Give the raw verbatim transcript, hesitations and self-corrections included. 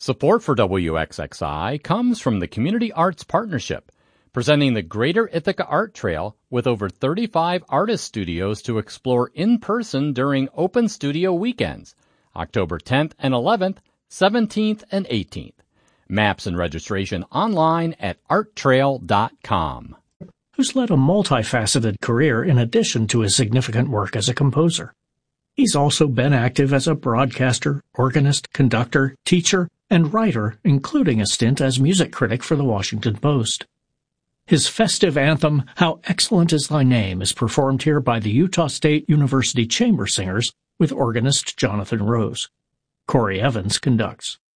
Support for W X X I comes from the Community Arts Partnership, presenting the Greater Ithaca Art Trail with over thirty-five artist studios to explore in person during Open Studio Weekends, October tenth and eleventh, seventeenth and eighteenth. Maps and registration online at art trail dot com. Who's led a multifaceted career in addition to his significant work as a composer. He's also been active as a broadcaster, organist, conductor, teacher, and writer, including a stint as music critic for the Washington Post. His festive anthem, How Excellent Is Thy Name, is performed here by the Utah State University Chamber Singers with organist Jonathan Rose. Corey Evans conducts.